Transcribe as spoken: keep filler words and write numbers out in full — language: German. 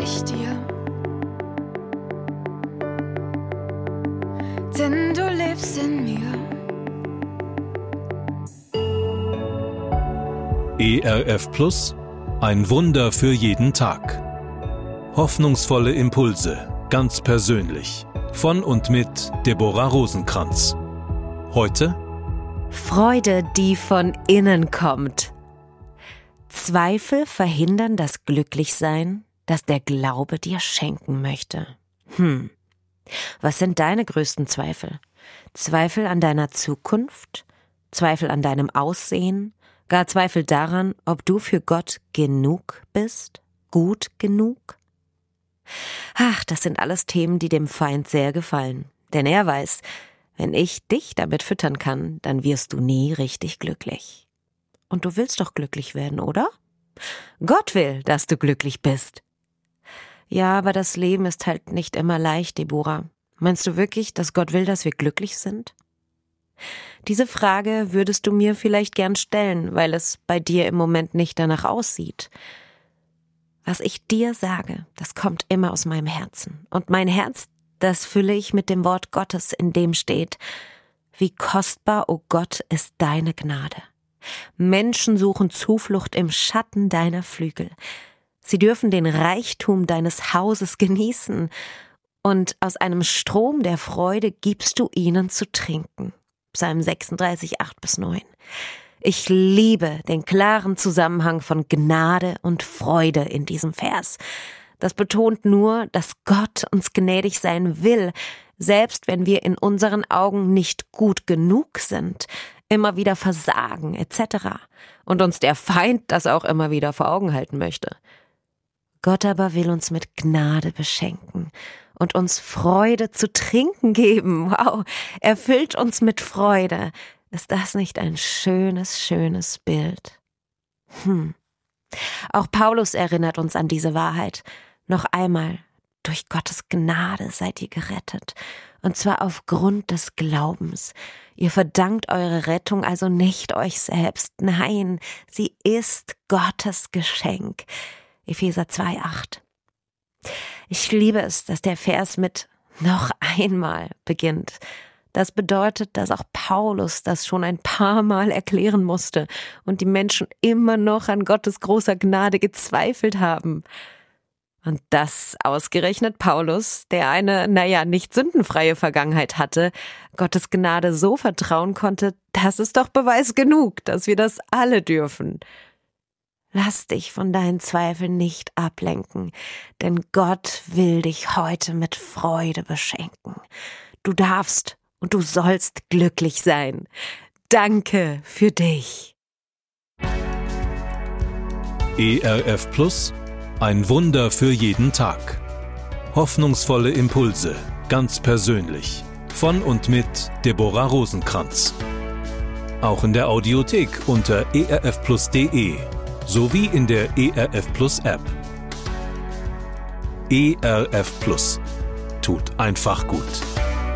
ich dir, denn du lebst in mir. E R F Plus, ein Wunder für jeden Tag. Hoffnungsvolle Impulse, ganz persönlich. Von und mit Deborah Rosenkranz. Heute: Freude, die von innen kommt. Zweifel verhindern das Glücklichsein, das der Glaube dir schenken möchte. Hm. Was sind deine größten Zweifel? Zweifel an deiner Zukunft? Zweifel an deinem Aussehen? Gar Zweifel daran, ob du für Gott genug bist? Gut genug? Ach, das sind alles Themen, die dem Feind sehr gefallen. Denn er weiß, wenn ich dich damit füttern kann, dann wirst du nie richtig glücklich. Und du willst doch glücklich werden, oder? Gott will, dass du glücklich bist. Ja, aber das Leben ist halt nicht immer leicht, Deborah. Meinst du wirklich, dass Gott will, dass wir glücklich sind? Diese Frage würdest du mir vielleicht gern stellen, weil es bei dir im Moment nicht danach aussieht. Was ich dir sage, das kommt immer aus meinem Herzen. Und mein Herz, das fülle ich mit dem Wort Gottes, in dem steht: Wie kostbar, o Gott, ist deine Gnade. Menschen suchen Zuflucht im Schatten deiner Flügel. Sie dürfen den Reichtum deines Hauses genießen, und aus einem Strom der Freude gibst du ihnen zu trinken. Psalm sechsunddreißig, acht bis neun. Ich liebe den klaren Zusammenhang von Gnade und Freude in diesem Vers. Das betont nur, dass Gott uns gnädig sein will, selbst wenn wir in unseren Augen nicht gut genug sind, immer wieder versagen et cetera und uns der Feind das auch immer wieder vor Augen halten möchte. Gott aber will uns mit Gnade beschenken und uns Freude zu trinken geben. Wow, er füllt uns mit Freude. Ist das nicht ein schönes, schönes Bild? Hm. Auch Paulus erinnert uns an diese Wahrheit. Noch einmal: Durch Gottes Gnade seid ihr gerettet, und zwar aufgrund des Glaubens. Ihr verdankt eure Rettung also nicht euch selbst. Nein, sie ist Gottes Geschenk. Epheser zwei, acht. Ich liebe es, dass der Vers mit noch einmal beginnt. Das bedeutet, dass auch Paulus das schon ein paar Mal erklären musste und die Menschen immer noch an Gottes großer Gnade gezweifelt haben. Und das ausgerechnet Paulus, der eine, naja, nicht sündenfreie Vergangenheit hatte, Gottes Gnade so vertrauen konnte, das ist doch Beweis genug, dass wir das alle dürfen. Lass dich von deinen Zweifeln nicht ablenken, denn Gott will dich heute mit Freude beschenken. Du darfst und du sollst glücklich sein. Danke für dich. E R F Plus, ein Wunder für jeden Tag. Hoffnungsvolle Impulse, ganz persönlich. Von und mit Deborah Rosenkranz. Auch in der Audiothek unter e r f plus punkt d e sowie in der E R F Plus App. E R F Plus. Tut einfach gut.